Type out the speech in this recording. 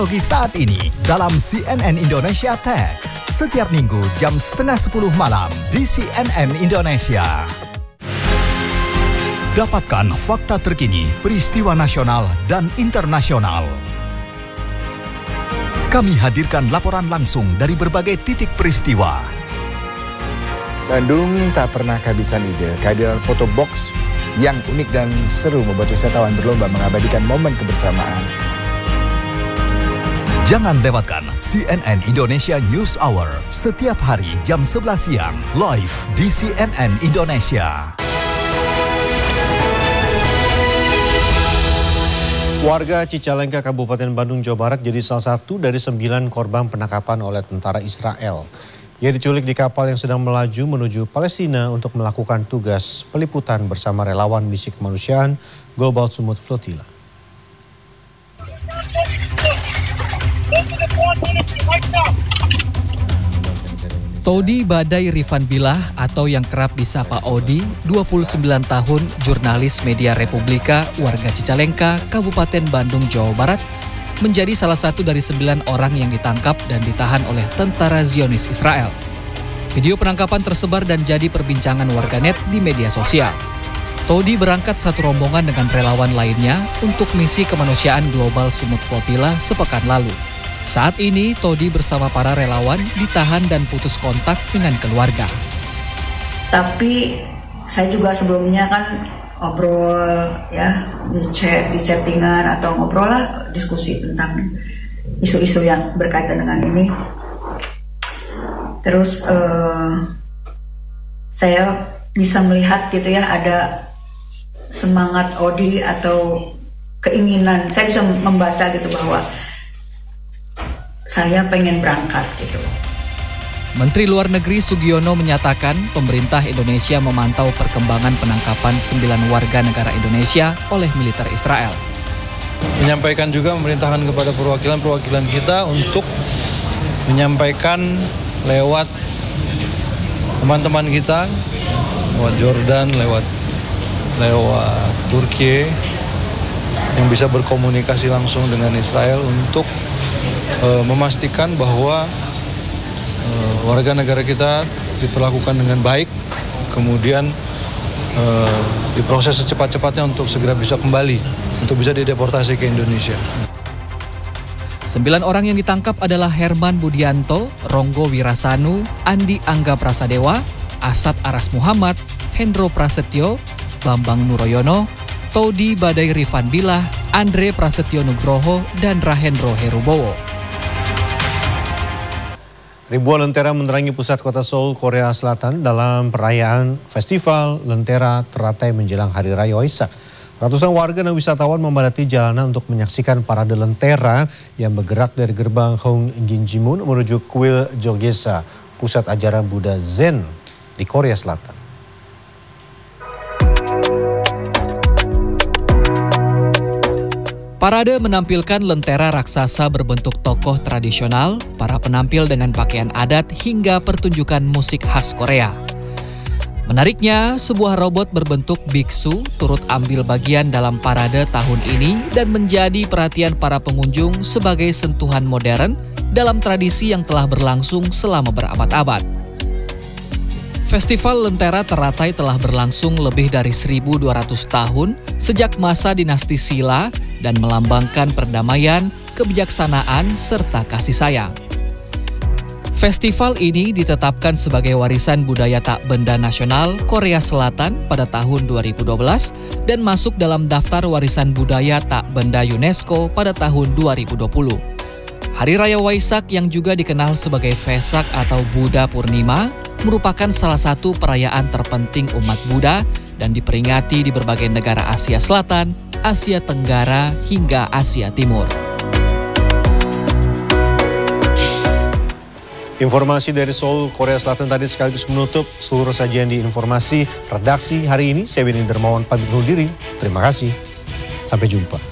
Saat ini dalam CNN Indonesia Tech setiap minggu jam 9:30 malam di CNN Indonesia. Dapatkan fakta terkini peristiwa nasional dan internasional. Kami hadirkan laporan langsung dari berbagai titik peristiwa. Bandung tak pernah kehabisan ide. Kehadiran foto box yang unik dan seru membuat wisatawan berlomba mengabadikan momen kebersamaan. Jangan lewatkan CNN Indonesia News Hour setiap hari jam 11 siang live di CNN Indonesia. Warga Cicalengka, Kabupaten Bandung, Jawa Barat jadi salah satu dari 9 korban penangkapan oleh tentara Israel. Ia diculik di kapal yang sedang melaju menuju Palestina untuk melakukan tugas peliputan bersama relawan misi kemanusiaan Global Sumut Flotilla. Todi Badai Rifan Billah atau yang kerap disapa Odi, 29 tahun, jurnalis media Republika, warga Cicalengka, Kabupaten Bandung, Jawa Barat, menjadi salah satu dari 9 orang yang ditangkap dan ditahan oleh tentara Zionis Israel. Video penangkapan tersebar dan jadi perbincangan warganet di media sosial. Todi berangkat satu rombongan dengan relawan lainnya untuk misi kemanusiaan Global Sumut Flotilla sepekan lalu. Saat ini, Todi bersama para relawan ditahan dan putus kontak dengan keluarga. Tapi saya juga sebelumnya kan ngobrol ya di chattingan atau ngobrol lah, diskusi tentang isu-isu yang berkaitan dengan ini. Terus saya bisa melihat gitu ya, ada semangat Odi atau keinginan, saya bisa membaca gitu bahwa saya pengen berangkat gitu. Menteri Luar Negeri Sugiono menyatakan pemerintah Indonesia memantau perkembangan penangkapan 9 warga negara Indonesia oleh militer Israel. Menyampaikan juga memerintahkan kepada perwakilan-perwakilan kita untuk menyampaikan lewat teman-teman kita, lewat Jordan, lewat Turki, yang bisa berkomunikasi langsung dengan Israel untuk memastikan bahwa warga negara kita diperlakukan dengan baik, kemudian diproses secepat-cepatnya untuk segera bisa kembali, untuk bisa dideportasi ke Indonesia. 9 orang yang ditangkap adalah Herman Budianto, Ronggo Wirasanu, Andi Angga Prasadewa, Asad Aras Muhammad, Hendro Prasetyo, Bambang Nuroyono, Todi Badai Rifan Billah, Andre Prasetyo Nugroho, dan Rahendro Herubowo. Ribuan lentera menerangi pusat kota Seoul, Korea Selatan dalam perayaan Festival Lentera Teratai menjelang Hari Raya Waisak. Ratusan warga dan wisatawan memadati jalanan untuk menyaksikan parade lentera yang bergerak dari gerbang Hong Ginjimun menuju Kuil Jogesa, pusat ajaran Buddha Zen di Korea Selatan. Parade menampilkan lentera raksasa berbentuk tokoh tradisional, para penampil dengan pakaian adat hingga pertunjukan musik khas Korea. Menariknya, sebuah robot berbentuk biksu turut ambil bagian dalam parade tahun ini dan menjadi perhatian para pengunjung sebagai sentuhan modern dalam tradisi yang telah berlangsung selama berabad-abad. Festival Lentera Teratai telah berlangsung lebih dari 1.200 tahun sejak masa dinasti Silla dan melambangkan perdamaian, kebijaksanaan, serta kasih sayang. Festival ini ditetapkan sebagai warisan budaya tak benda nasional Korea Selatan pada tahun 2012 dan masuk dalam daftar warisan budaya tak benda UNESCO pada tahun 2020. Hari Raya Waisak yang juga dikenal sebagai Vesak atau Buddha Purnima merupakan salah satu perayaan terpenting umat Buddha dan diperingati di berbagai negara Asia Selatan, Asia Tenggara, hingga Asia Timur. Informasi dari Seoul, Korea Selatan tadi sekaligus menutup seluruh sajian di informasi redaksi hari ini. Saya Beni Dermawan pamit undur diri. Terima kasih. Sampai jumpa.